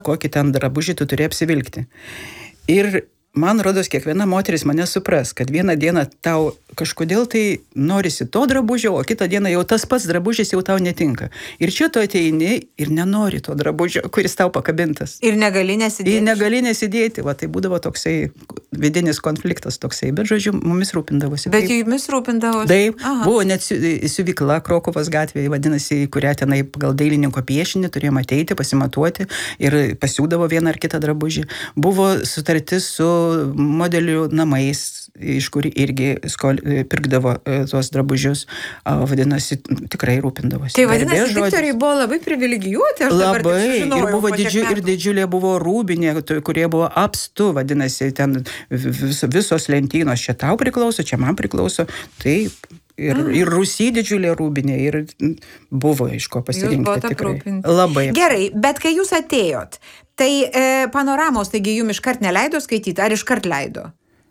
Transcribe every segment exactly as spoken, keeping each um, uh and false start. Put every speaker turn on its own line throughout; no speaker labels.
kokį ten drabužį tu turi apsivilkti. Ir man rodos, kiekviena moteris mane supras, kad vieną dieną tau kažkodėl tai norisi to drabužio, o kitą dieną jau tas pats drabužis jau tau netinka. Ir čia tu ateini ir nenori to drabužio, kuris tau pakabintas.
Ir negali nesidėti.
Ir negali nesidėti. Va, tai būdavo toksai vidinis konfliktas toksai, bet žodžiu, mumis rūpindavosi.
Bet jumis rūpindavosi?
Taip, Aha. Buvo net siuvykla Krokuvos gatvėje, vadinasi, kurią tenai pagal dailininko piešinį turėjome ateiti, pasimatuoti ir pasiūdavo vieną ar kitą drabužį. Buvo sutartis su modelių namais, iš kur irgi skol, pirkdavo tuos drabužius, vadinasi, tikrai rūpindavosi.
Tai vadinasi, diktoriai buvo labai privilegijuoti, aš dabar
labai,
tik sužinojau.
Ir, buvo didžiu, ir didžiulė buvo rūbinė, kurie buvo apstu, vadinasi, ten vis, visos lentynos, čia tau priklauso, čia man priklauso, taip. Ir, mm. ir Rusy didžiulė rūbinė, ir buvo iš ko pasirinkti tikrai. Labai.
Gerai, bet kai jūs atėjot, tai e, panoramos, taigi jums iškart neleido skaityti, ar iškart leido?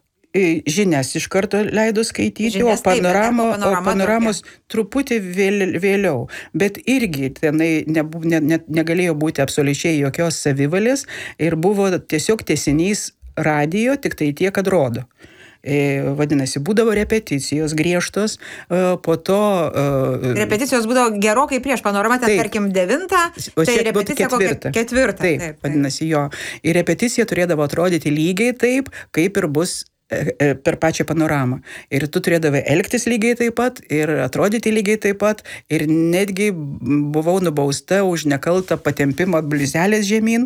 Žinias iš karto leido skaityti, Žinias, o, panoramo, taip, panorama, o panoramos tokia. Truputį vėl, vėliau. Bet irgi tenai ne, ne, ne, negalėjo būti absoliučiai jokios savivalės ir buvo tiesiog tęsinys radijo, tik tai tiek, kad rodo. Vadinasi, būdavo repeticijos griežtos, po to...
Repeticijos būdavo gerokai prieš panoramą, ten taip, tarkim devintą, tai repeticija
ketvirtą.
ketvirtą.
Taip, taip, vadinasi, jo. Ir repeticija turėdavo atrodyti lygiai taip, kaip ir bus per pačią panoramą. Ir tu turėdavai elgtis lygiai taip pat, ir atrodyti lygiai taip pat, ir netgi buvau nubausta už nekaltą patempimą bliuzelės žemyn.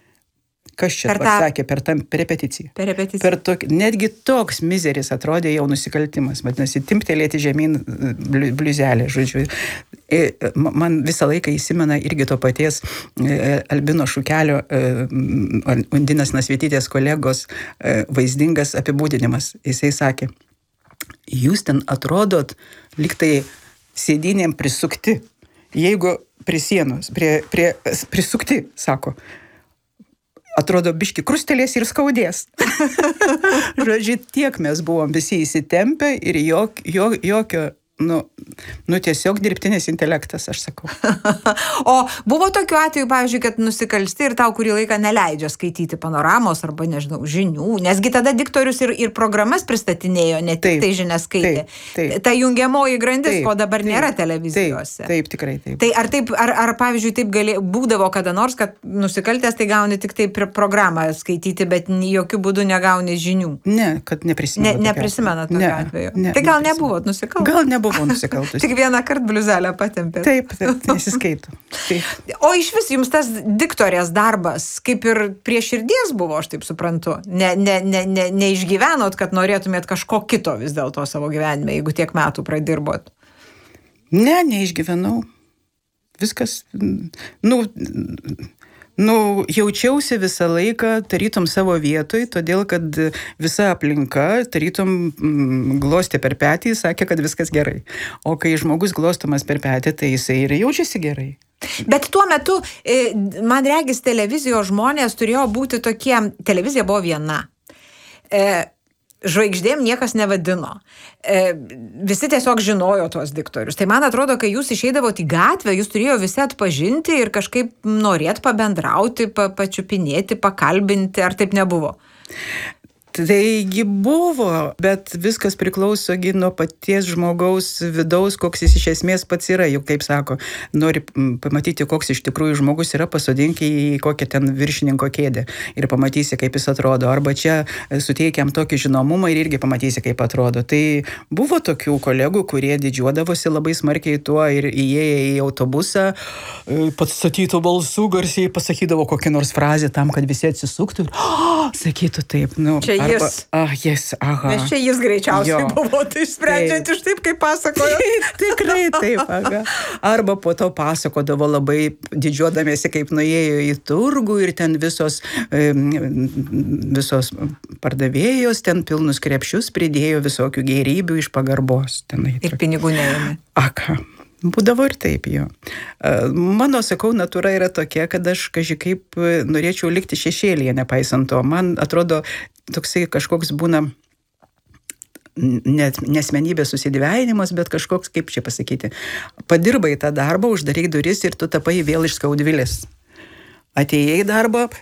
Kas čia pasakė per, tam, per repeticiją?
Per repeticiją.
Per tok, netgi toks mizeris atrodė jau nusikaltimas. Vadinasi, timptelėti žemyn bliuzelę, žodžiu. Man visą laiką įsimena irgi to paties Albino Šukelio, Undinos Nasvytytės kolegos vaizdingas apibūdinimas. Jisai sakė, jūs ten atrodot lyg tai sėdynėm prisukti. Jeigu prie sienos, prie, prie, prisukti, sako, atrodo, biški krustelės ir skaudės. Žodžiu, tiek mes buvom visi įsitempę ir jok, jok, jokio, nu, nu, tiesiog dirbtinis intelektas, aš sakau.
O buvo tokiu atveju, pavyzdžiui, kad nusikalsti ir tau kurį laiką neleidžia skaityti panoramos arba, nežinau, žinių, nesgi tada diktorius ir, ir programas pristatinėjo, ne tik taip, tai žinias skaitė. Taip, taip. Ta jungiamoji grandis, taip, ko dabar taip, nėra televizijose.
Taip, taip, tikrai taip.
Tai ar, taip, ar, ar pavyzdžiui, taip gali, būdavo kada nors, kad nusikaltęs tai gauni tik taip programą skaityti, bet jokiu būdu negauni žinių?
Ne, kad neprisimenu.
Ne, neprisimena tokio
ne,
atveju.
Ne,
tai gal nebuvot nusikaltus?
Gal nebuvot nusikaltus.
Tik vieną kartą bliuzelę patempė.
Taip, taip, nesiskaito. Taip.
O iš vis jums tas diktorės darbas, kaip ir prie širdies buvo, aš taip suprantu. Ne, ne, ne, ne, neišgyvenot, kad norėtumėt kažko kito vis dėlto savo gyvenime, jeigu tiek metų pradirbot?
Ne, neišgyvenau. Viskas, nu... Nu, jaučiausi visą laiką tarytum savo vietoj, todėl, kad visa aplinka tarytum mm, glostė per petį, sakė, kad viskas gerai. O kai žmogus glostomas per petį, tai jisai ir jaučiasi gerai.
Bet tuo metu, man regis, televizijos žmonės turėjo būti tokie, televizija buvo viena. E, žvaigždėm niekas nevadino. E, visi tiesiog žinojo tuos diktorius. Tai man atrodo, kai jūs išeidavote į gatvę, jūs turėjo visi atpažinti ir kažkaip norėt pabendrauti, pa, pačiupinėti, pakalbinti, ar taip nebuvo?
Taigi buvo, bet viskas priklauso nuo paties žmogaus vidaus, koks jis iš esmės pats yra. Juk, kaip sako, nori pamatyti, koks iš tikrųjų žmogus yra, pasodink į kokią ten viršininko kėdę ir pamatysi, kaip jis atrodo. Arba čia suteikiam tokį žinomumą ir irgi pamatysi, kaip atrodo. Tai buvo tokių kolegų, kurie didžiuodavosi labai smarkiai tuo ir įėję į autobusą, pats statytų balsų, garsiai pasakydavo kokią nors frazę tam, kad visi atsisuktų ir oh, sakytų taip. Nu,
čia
arba,
jis.
Ah, yes, aha.
Nes čia jis greičiausiai jo. Buvo, tai sprendžiant taip. Iš taip, kaip pasakojo.
Tikrai taip, aha. Arba po to pasakodavo labai didžiuodamėsi, kaip nuėjo į turgų ir ten visos, visos pardavėjos ten pilnus krepšius pridėjo visokių gėrybių iš pagarbos. Tenai,
ir pinigų neėmė.
Aka. Būdavo ir taip jo. Mano, sakau, natūra yra tokia, kad aš kažkaip norėčiau likti šešėlyje, nepaisant to. Man atrodo, toksai kažkoks būna net nesmenybės susidvejinimas, bet kažkoks, kaip čia pasakyti, padirbai tą darbą, uždaryk duris ir tu tapai vėl iš skaudvilės. atėjai į darbą,